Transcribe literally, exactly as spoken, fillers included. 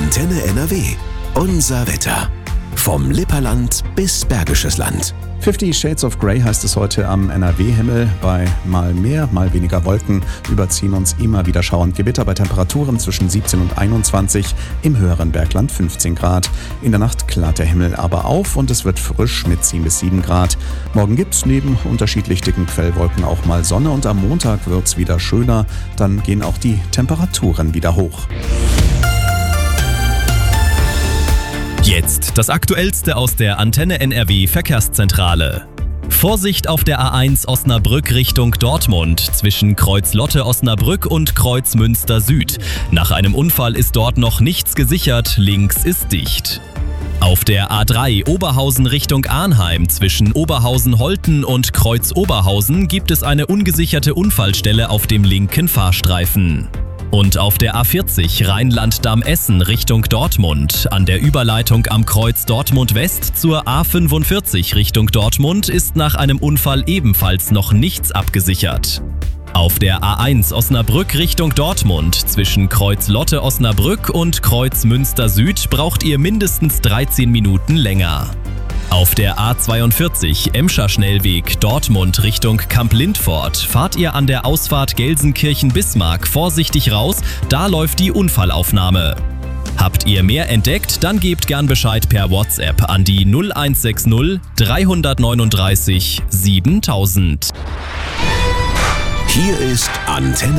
Antenne N R W. Unser Wetter. Vom Lipperland bis Bergisches Land. Fifty Shades of Grey heißt es heute am N R W-Himmel. Bei mal mehr, mal weniger Wolken überziehen uns immer wieder Schauer und Gewitter bei Temperaturen zwischen siebzehn und einundzwanzig, im höheren Bergland fünfzehn Grad. In der Nacht klart der Himmel aber auf und es wird frisch mit sieben bis sieben Grad. Morgen gibt's neben unterschiedlich dicken Quellwolken auch mal Sonne und am Montag wird's wieder schöner. Dann gehen auch die Temperaturen wieder hoch. Jetzt das Aktuellste aus der Antenne N R W Verkehrszentrale. Vorsicht auf der A eins Osnabrück Richtung Dortmund zwischen Kreuz Lotte-Osnabrück und Kreuz Münster Süd. Nach einem Unfall ist dort noch nichts gesichert, links ist dicht. Auf der A drei Oberhausen Richtung Arnheim zwischen Oberhausen-Holten und Kreuz Oberhausen gibt es eine ungesicherte Unfallstelle auf dem linken Fahrstreifen. Und auf der A vierzig Rheinland-Damm-Essen Richtung Dortmund an der Überleitung am Kreuz Dortmund West zur A fünfundvierzig Richtung Dortmund ist nach einem Unfall ebenfalls noch nichts abgesichert. Auf der A eins Osnabrück Richtung Dortmund zwischen Kreuz Lotte-Osnabrück und Kreuz Münster Süd braucht ihr mindestens dreizehn Minuten länger. Auf der A zweiundvierzig Emscher Schnellweg Dortmund Richtung Kamp-Lindfort fahrt ihr an der Ausfahrt Gelsenkirchen-Bismarck vorsichtig raus, da läuft die Unfallaufnahme. Habt ihr mehr entdeckt, dann gebt gern Bescheid per WhatsApp an die null eins sechs null drei neun drei siebentausend. Hier ist Antenne